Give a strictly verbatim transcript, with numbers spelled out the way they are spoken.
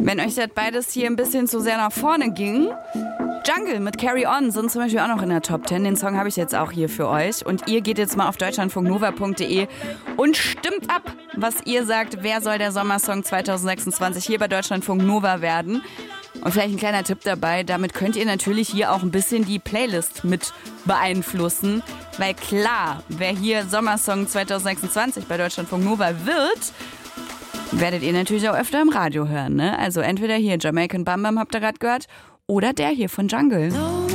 Wenn euch das beides hier ein bisschen zu sehr nach vorne ging, Jungle mit Carry On sind zum Beispiel auch noch in der Top zehn. Den Song habe ich jetzt auch hier für euch. Und ihr geht jetzt mal auf deutschlandfunknova punkt de und stimmt ab, was ihr sagt, wer soll der Sommersong zwanzig sechsundzwanzig hier bei Deutschlandfunk Nova werden. Und vielleicht ein kleiner Tipp dabei, damit könnt ihr natürlich hier auch ein bisschen die Playlist mit beeinflussen. Weil klar, wer hier Sommersong zwanzig sechsundzwanzig bei Deutschlandfunk Nova wird, werdet ihr natürlich auch öfter im Radio hören, ne? Also entweder hier Jamaican Bam Bam habt ihr gerade gehört oder der hier von Jungle.